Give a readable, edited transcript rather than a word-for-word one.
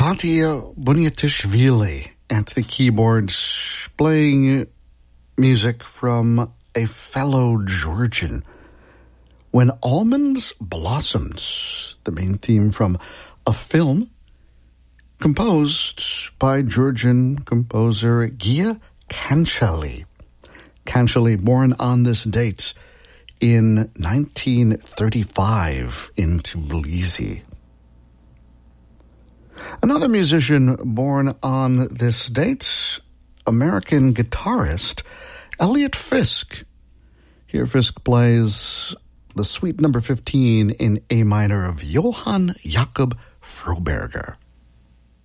Katya Buniatishvili at the keyboards, playing music from a fellow Georgian. When Almonds Blossomed, the main theme from a film composed by Georgian composer Gia Kanchali. Kanchali, born on this date in 1935 in Tbilisi. Another musician born on this date, American guitarist Elliot Fisk. Here Fisk plays the Suite number 15 in A minor of Johann Jakob Froberger.